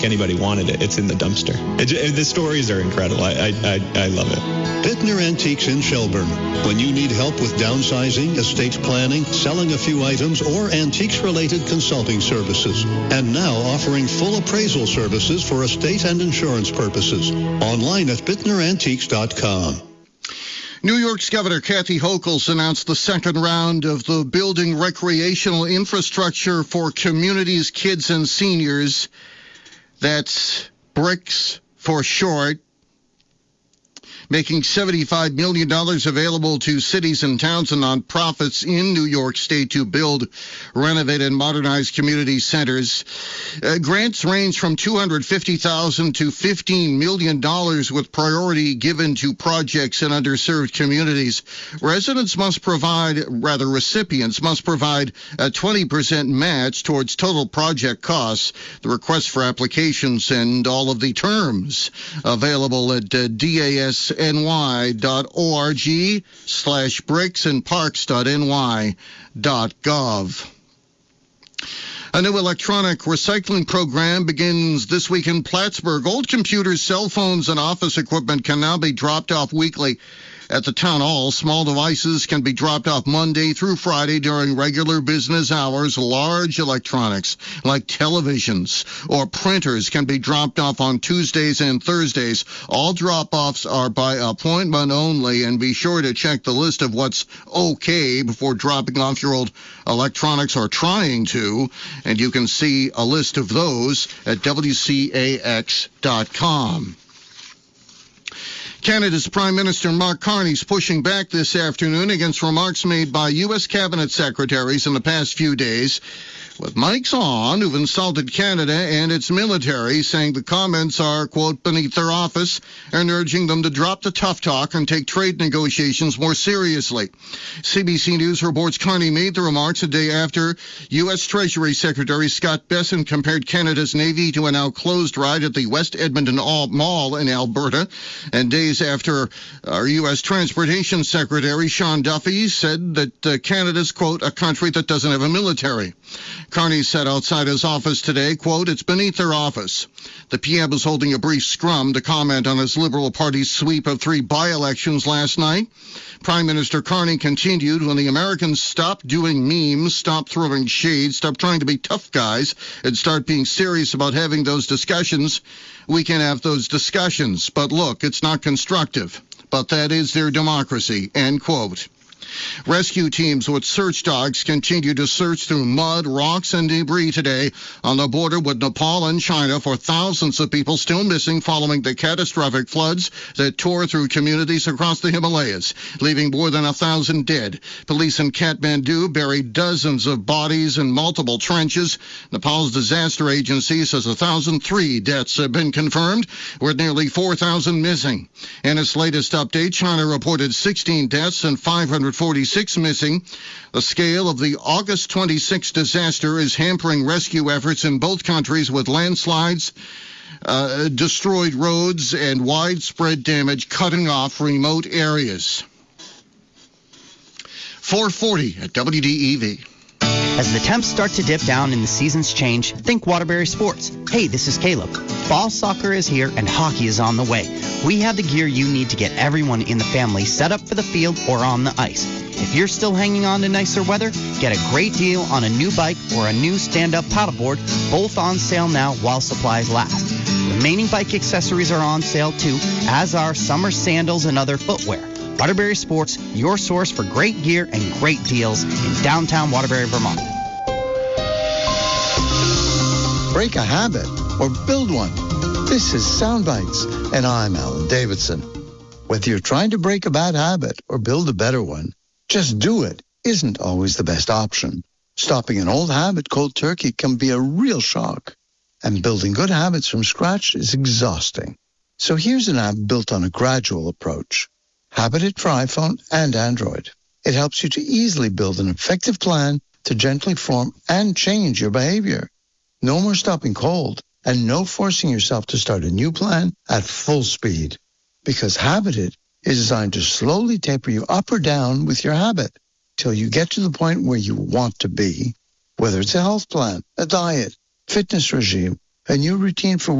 anybody wanted it. It's in the dumpster. The stories are incredible. I love it. Bittner Antiques in Shelburne. When you need help with downsizing, estate planning, selling a few items, or antiques-related consulting services. And now offering full appraisal services for estate and insurance purposes. Online at bittnerantiques.com. New York's Governor Kathy Hochul announced the second round of the Building Recreational Infrastructure for Communities, Kids, and Seniors. That's BRICS for short, making $75 million available to cities and towns and nonprofits in New York State to build, renovate, and modernize community centers. Grants range from $250,000 to $15 million with priority given to projects in underserved communities. Recipients must provide a 20% match towards total project costs. The request for applications and all of the terms available at dasny.org/bricks and parks.ny.gov. A new electronic recycling program begins this week in Plattsburgh. Old computers, cell phones, and office equipment can now be dropped off weekly at the town hall. Small devices can be dropped off Monday through Friday during regular business hours. Large electronics like televisions or printers can be dropped off on Tuesdays and Thursdays. All drop-offs are by appointment only, and be sure to check the list of what's okay before dropping off your old electronics or trying to, and you can see a list of those at WCAX.com. Canada's Prime Minister Mark Carney is pushing back this afternoon against remarks made by U.S. cabinet secretaries in the past few days, with mics on, who've insulted Canada and its military, saying the comments are, quote, beneath their office, and urging them to drop the tough talk and take trade negotiations more seriously. CBC News reports Carney made the remarks a day after U.S. Treasury Secretary Scott Bessent compared Canada's Navy to a now closed ride at the West Edmonton Mall in Alberta, and days after our U.S. Transportation Secretary Sean Duffy said that Canada's, quote, a country that doesn't have a military. Carney said outside his office today, quote, it's beneath their office. The PM was holding a brief scrum to comment on his Liberal Party's sweep of 3 by-elections last night. Prime Minister Carney continued, when the Americans stop doing memes, stop throwing shade, stop trying to be tough guys, and start being serious about having those discussions, we can have those discussions. But look, it's not constructive. But that is their democracy, end quote. Rescue teams with search dogs continue to search through mud, rocks, and debris today on the border with Nepal and China for thousands of people still missing following the catastrophic floods that tore through communities across the Himalayas, leaving more than 1,000 dead. Police in Kathmandu buried dozens of bodies in multiple trenches. Nepal's disaster agency says 1,003 deaths have been confirmed, with nearly 4,000 missing. In its latest update, China reported 16 deaths and 546 missing. The scale of the August 26 disaster is hampering rescue efforts in both countries, with landslides, destroyed roads, and widespread damage cutting off remote areas. 440 at WDEV. As the temps start to dip down and the seasons change, think Waterbury Sports. Hey, this is Caleb. Fall soccer is here and hockey is on the way. We have the gear you need to get everyone in the family set up for the field or on the ice. If you're still hanging on to nicer weather, get a great deal on a new bike or a new stand-up paddleboard, both on sale now while supplies last. Remaining bike accessories are on sale too, as are summer sandals and other footwear. Waterbury Sports, your source for great gear and great deals in downtown Waterbury, Vermont. Break a habit or build one. This is Soundbites, and I'm Alan Davidson. Whether you're trying to break a bad habit or build a better one, just do it isn't always the best option. Stopping an old habit cold turkey can be a real shock, and building good habits from scratch is exhausting. So here's an app built on a gradual approach. Habitat for iPhone and Android. It helps you to easily build an effective plan to gently form and change your behavior. No more stopping cold, and no forcing yourself to start a new plan at full speed. Because Habitat is designed to slowly taper you up or down with your habit till you get to the point where you want to be. Whether it's a health plan, a diet, fitness regime, A new routine for